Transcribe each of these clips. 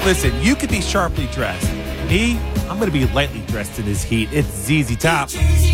Listen, you could be sharply dressed. Me, I'm going to be lightly dressed in this heat. It's ZZ Top. New Jersey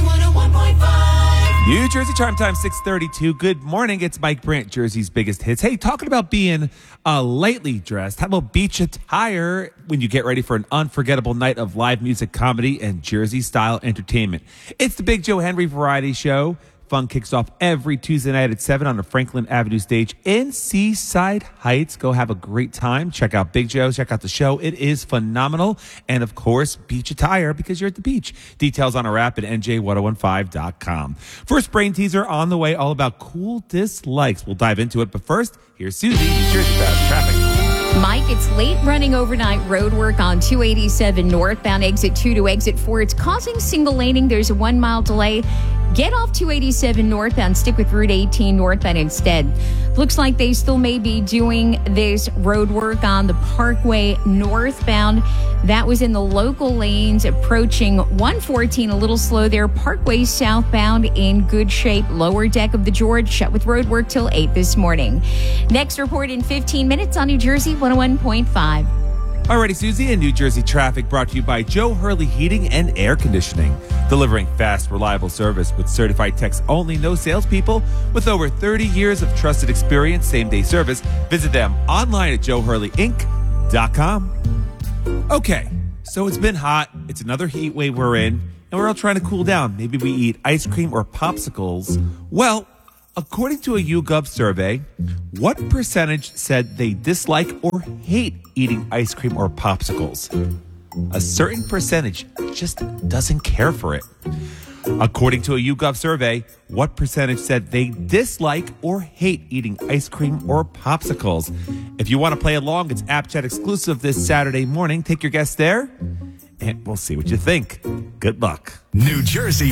101.5. New Jersey Charm Time 6:32. Good morning. It's Mike Brandt, Jersey's biggest hits. Hey, talking about being lightly dressed, how about beach attire when you get ready for an unforgettable night of live music, comedy, and Jersey-style entertainment? It's the Big Joe Henry Variety Show. Fun kicks off every Tuesday night at 7 on the Franklin Avenue stage in Seaside Heights. Go have a great time. Check out Big Joe. Check out the show. It is phenomenal. And, of course, beach attire because you're at the beach. Details on our app at NJ1015.com. First brain teaser on the way, all about cool dislikes. We'll dive into it. But first, here's Susie, New Jersey Fast Traffic. Mike, it's late running overnight road work on 287 northbound exit 2 to exit 4. It's causing single laning. There's a 1 mile delay. Get off 287 northbound. Stick with Route 18 northbound instead. Looks like they still may be doing this road work on the Parkway northbound. That was in the local lanes approaching 114. A little slow there. Parkway southbound in good shape. Lower deck of the George shut with road work till 8 this morning. Next report in 15 minutes on New Jersey 101.5. Alrighty, Susie, and New Jersey traffic brought to you by Joe Hurley Heating and Air Conditioning. Delivering fast, reliable service with certified techs only, no salespeople. With over 30 years of trusted experience, same-day service. Visit them online at joehurleyinc.com. Okay, so it's been hot. It's another heat wave we're in, and we're all trying to cool down. Maybe we eat ice cream or popsicles. Well, according to a YouGov survey, what percentage said they dislike or hate eating ice cream or popsicles? A certain percentage just doesn't care for it. According to a YouGov survey, what percentage said they dislike or hate eating ice cream or popsicles? If you want to play along, it's App Chat exclusive this Saturday morning. Take your guess there, and we'll see what you think. Good luck. New Jersey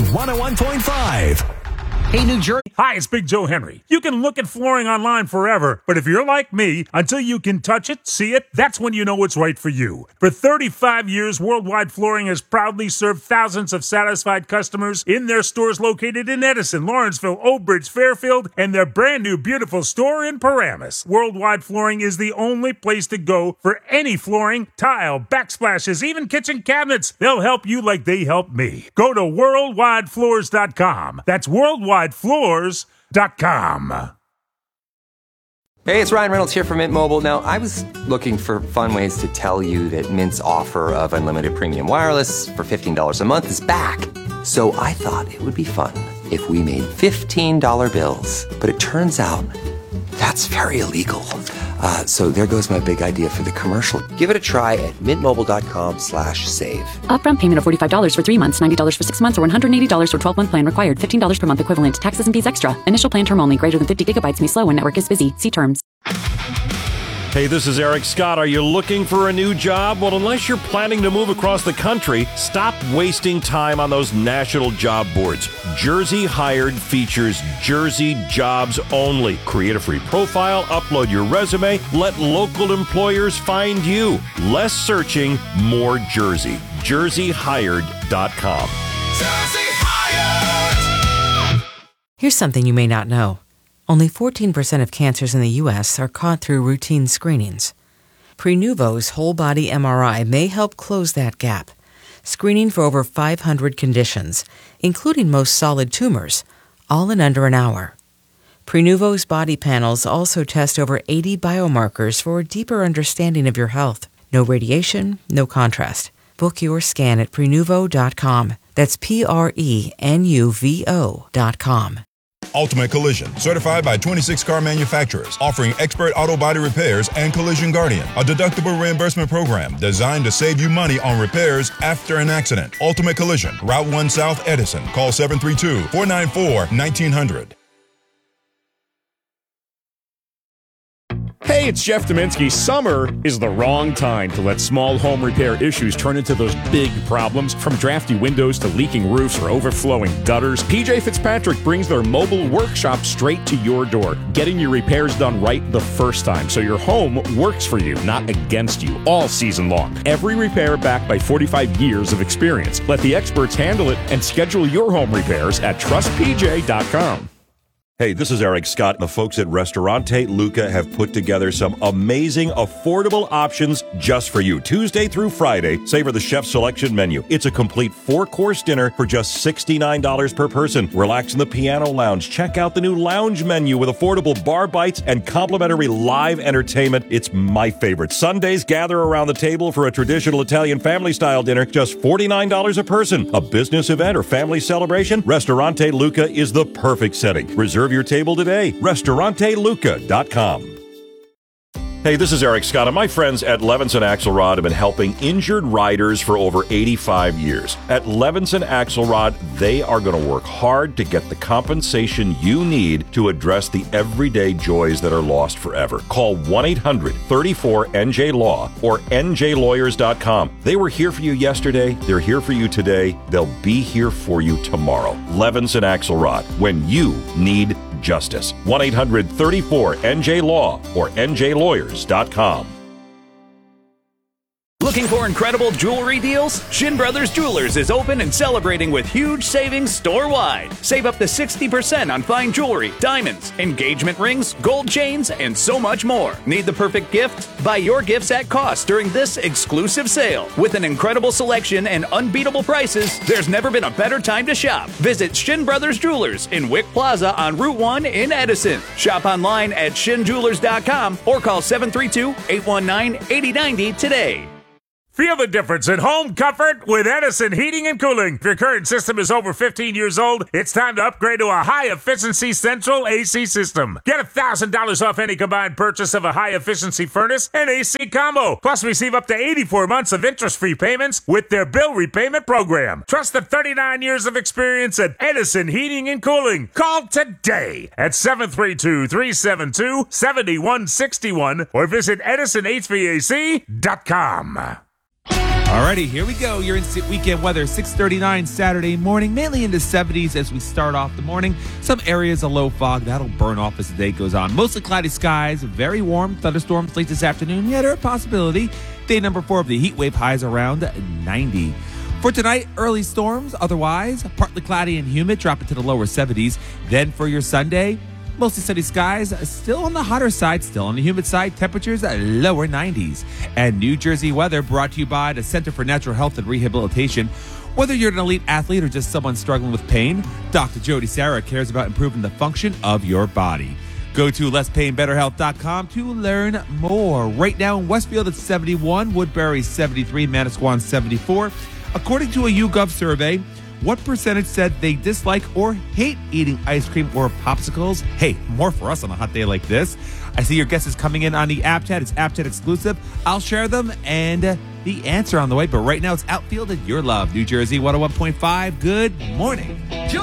101.5. Hey, New Jersey. Hi, it's Big Joe Henry. You can look at flooring online forever, but if you're like me, until you can touch it, see it, that's when you know it's right for you. For 35 years, Worldwide Flooring has proudly served thousands of satisfied customers in their stores located in Edison, Lawrenceville, Old Bridge, Fairfield, and their brand new beautiful store in Paramus. Worldwide Flooring is the only place to go for any flooring, tile, backsplashes, even kitchen cabinets. They'll help you like they helped me. Go to worldwidefloors.com. That's worldwidefloors.com. Hey, it's Ryan Reynolds here from Mint Mobile. Now, I was looking for fun ways to tell you that Mint's offer of unlimited premium wireless for $15 a month is back. So I thought it would be fun if we made $15 bills. But it turns out that's very illegal. So there goes my big idea for the commercial. Give it a try at mintmobile.com/save. Upfront payment of $45 for 3 months, $90 for 6 months, or $180 for 12-month plan required. $15 per month equivalent. Taxes and fees extra. Initial plan term only. Greater than 50 gigabytes may slow when network is busy. See terms. Hey, this is Eric Scott. Are you looking for a new job? Well, unless you're planning to move across the country, stop wasting time on those national job boards. Jersey Hired features Jersey jobs only. Create a free profile, upload your resume, let local employers find you. Less searching, more Jersey. JerseyHired.com. Jersey Hired. Here's something you may not know. Only 14% of cancers in the U.S. are caught through routine screenings. Prenuvo's whole-body MRI may help close that gap, screening for over 500 conditions, including most solid tumors, all in under an hour. Prenuvo's body panels also test over 80 biomarkers for a deeper understanding of your health. No radiation, no contrast. Book your scan at Prenuvo.com. That's Prenuvo.com. Ultimate Collision, certified by 26 car manufacturers, offering expert auto body repairs and Collision Guardian, a deductible reimbursement program designed to save you money on repairs after an accident. Ultimate Collision, Route 1 South, Edison. Call 732-494-1900. Hey, it's Jeff Dominski. Summer is the wrong time to let small home repair issues turn into those big problems. From drafty windows to leaking roofs or overflowing gutters, PJ Fitzpatrick brings their mobile workshop straight to your door, getting your repairs done right the first time so your home works for you, not against you, all season long. Every repair backed by 45 years of experience. Let the experts handle it and schedule your home repairs at TrustPJ.com. Hey, this is Eric Scott. The folks at Ristorante Luca have put together some amazing, affordable options just for you. Tuesday through Friday, savor the chef's selection menu. It's a complete 4-course dinner for just $69 per person. Relax in the piano lounge. Check out the new lounge menu with affordable bar bites and complimentary live entertainment. It's my favorite. Sundays, gather around the table for a traditional Italian family-style dinner, just $49 a person. A business event or family celebration? Ristorante Luca is the perfect setting. Reserve your table today. RestauranteLuca.com. Hey, this is Eric Scott, and my friends at Levinson Axelrod have been helping injured riders for over 85 years. At Levinson Axelrod, they are going to work hard to get the compensation you need to address the everyday joys that are lost forever. Call 1-800-34-NJ-LAW or NJLawyers.com. They were here for you yesterday. They're here for you today. They'll be here for you tomorrow. Levinson Axelrod, when you need justice. 1-800-34-NJ-LAW or NJLawyers.com. Looking for incredible jewelry deals? Shin Brothers Jewelers is open and celebrating with huge savings store-wide. Save up to 60% on fine jewelry, diamonds, engagement rings, gold chains, and so much more. Need the perfect gift? Buy your gifts at cost during this exclusive sale. With an incredible selection and unbeatable prices, there's never been a better time to shop. Visit Shin Brothers Jewelers in Wick Plaza on Route 1 in Edison. Shop online at shinjewelers.com or call 732-819-8090 today. Feel the difference in home comfort with Edison Heating and Cooling. If your current system is over 15 years old, it's time to upgrade to a high-efficiency central AC system. Get $1,000 off any combined purchase of a high-efficiency furnace and AC combo. Plus, receive up to 84 months of interest-free payments with their bill repayment program. Trust the 39 years of experience at Edison Heating and Cooling. Call today at 732-372-7161 or visit EdisonHVAC.com. Alrighty, here we go. Your instant weekend weather, 6:39 Saturday morning, mainly in the 70s as we start off the morning. Some areas of low fog, that'll burn off as the day goes on. Mostly cloudy skies, very warm, thunderstorms late this afternoon. Yeah, they're a possibility. Day number 4 of the heat wave, highs around 90. For tonight, early storms, otherwise partly cloudy and humid, drop into the lower 70s. Then for your Sunday, mostly sunny skies, still on the hotter side, still on the humid side, temperatures lower 90s. And New Jersey weather brought to you by the Center for Natural Health and Rehabilitation. Whether you're an elite athlete or just someone struggling with pain, Dr. Jody Sarah cares about improving the function of your body. Go to lesspainbetterhealth.com to learn more. Right now in Westfield, it's 71, Woodbury 73, Manasquan 74. According to a YouGov survey, what percentage said they dislike or hate eating ice cream or popsicles? Hey, more for us on a hot day like this. I see your guesses coming in on the app chat. It's app chat exclusive. I'll share them and the answer on the way. But right now it's Outfield and Your Love, New Jersey 101.5. Good morning.